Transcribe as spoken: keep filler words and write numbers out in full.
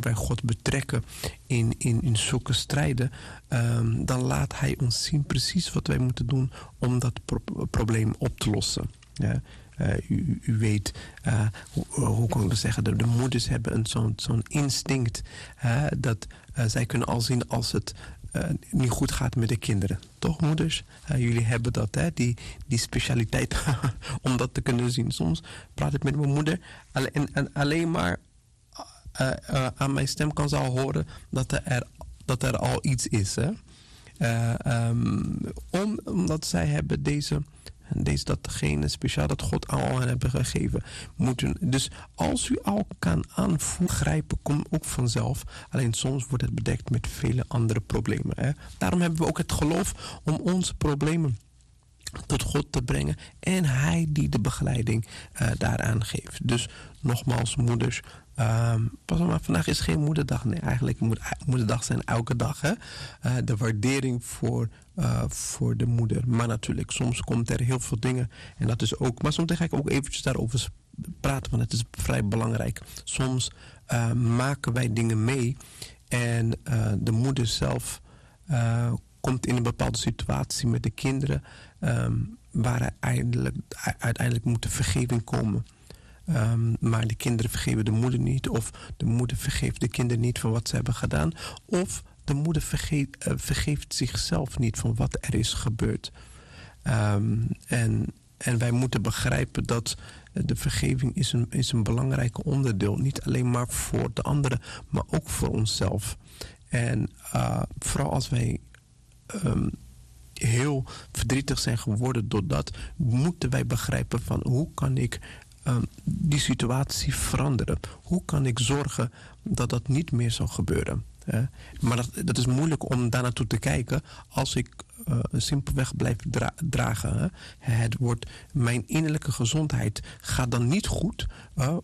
wij God betrekken in, in, in zulke strijden, um, dan laat Hij ons zien precies wat wij moeten doen om dat pro- probleem op te lossen. Ja. Uh, u, u weet, uh, hoe, hoe kan ik dat zeggen, de, de moeders hebben een, zo'n, zo'n instinct uh, dat uh, zij kunnen al zien als het uh, niet goed gaat met de kinderen. Toch, moeders? Uh, jullie hebben dat, hè? Die, die specialiteit om dat te kunnen zien. Soms praat ik met mijn moeder en, en, en alleen maar uh, uh, aan mijn stem kan ze al horen dat er, dat er al iets is. Hè? Uh, um, om, omdat zij hebben deze... Deze, datgene speciaal dat God al hen hebben gegeven. Moeten. Dus als u al kan aanvoelen, grijpen, komt ook vanzelf. Alleen soms wordt het bedekt met vele andere problemen. Hè? Daarom hebben we ook het geloof om onze problemen tot God te brengen. En Hij die de begeleiding uh, daaraan geeft. Dus nogmaals, moeders. Um, pas maar, vandaag is geen moederdag. Nee, eigenlijk moet moederdag zijn elke dag. Hè? Uh, de waardering voor, uh, voor de moeder. Maar natuurlijk, soms komt er heel veel dingen. En dat is ook. Maar soms ga ik ook eventjes daarover praten. Want het is vrij belangrijk. Soms uh, maken wij dingen mee. En uh, de moeder zelf uh, komt in een bepaalde situatie met de kinderen. Um, waar uiteindelijk, uiteindelijk moet de vergeving komen. Um, maar de kinderen vergeven de moeder niet. Of de moeder vergeeft de kinderen niet van wat ze hebben gedaan. Of de moeder vergeet, uh, vergeeft zichzelf niet van wat er is gebeurd. Um, en, en wij moeten begrijpen dat de vergeving is een, is een belangrijk onderdeel. Niet alleen maar voor de anderen, maar ook voor onszelf. En uh, vooral als wij um, heel verdrietig zijn geworden door dat, moeten wij begrijpen van hoe kan ik Um, die situatie veranderen. Hoe kan ik zorgen dat dat niet meer zal gebeuren? Uh, maar dat, dat is moeilijk om daar naartoe te kijken als ik uh, simpelweg blijf dra- dragen. Hè. Het wordt, mijn innerlijke gezondheid gaat dan niet goed uh,